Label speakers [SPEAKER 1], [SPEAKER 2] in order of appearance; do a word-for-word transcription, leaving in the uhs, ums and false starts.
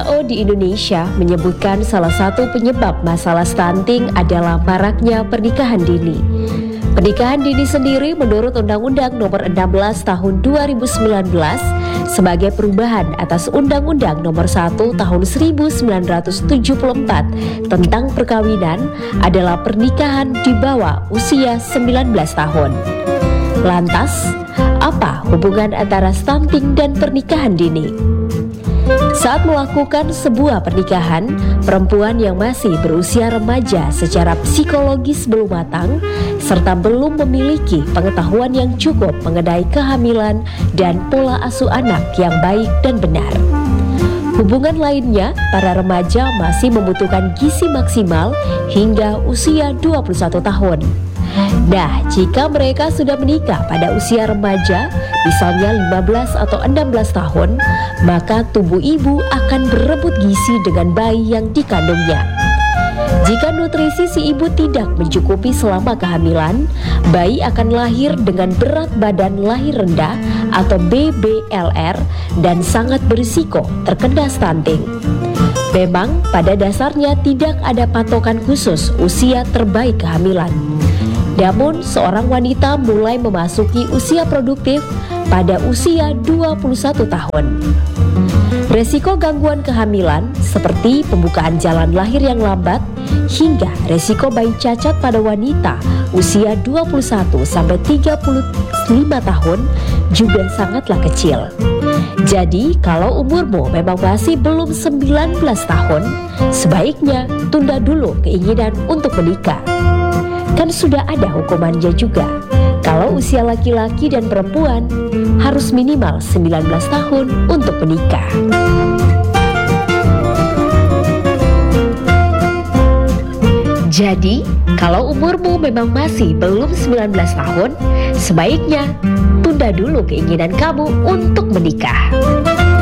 [SPEAKER 1] H O di Indonesia menyebutkan salah satu penyebab masalah stunting adalah maraknya pernikahan dini. Pernikahan dini sendiri menurut Undang-Undang Nomor enam belas Tahun dua ribu sembilan belas sebagai perubahan atas Undang-Undang Nomor satu Tahun seribu sembilan ratus tujuh puluh empat tentang perkawinan adalah pernikahan di bawah usia sembilan belas tahun. Lantas, apa hubungan antara stunting dan pernikahan dini? Saat melakukan sebuah pernikahan, perempuan yang masih berusia remaja secara psikologis belum matang serta belum memiliki pengetahuan yang cukup mengenai kehamilan dan pola asuh anak yang baik dan benar. Hubungan lainnya, para remaja masih membutuhkan gizi maksimal hingga usia dua puluh satu tahun. Nah, jika mereka sudah menikah pada usia remaja, misalnya lima belas atau enam belas tahun, maka tubuh ibu akan berebut gizi dengan bayi yang dikandungnya. Jika nutrisi si ibu tidak mencukupi selama kehamilan, bayi akan lahir dengan berat badan lahir rendah atau B B L R dan sangat berisiko terkena stunting. Memang pada dasarnya tidak ada patokan khusus usia terbaik kehamilan. Namun, seorang wanita mulai memasuki usia produktif pada usia dua puluh satu tahun. Resiko gangguan kehamilan seperti pembukaan jalan lahir yang lambat hingga resiko bayi cacat pada wanita usia dua puluh satu sampai tiga puluh lima tahun juga sangatlah kecil. Jadi, kalau umurmu memang masih belum sembilan belas tahun, sebaiknya tunda dulu keinginan untuk menikah. Kan sudah ada hukumannya juga. Kalau usia laki-laki dan perempuan harus minimal sembilan belas tahun untuk menikah. Jadi, kalau umurmu memang masih belum sembilan belas tahun, sebaiknya tunda dulu keinginan kamu untuk menikah.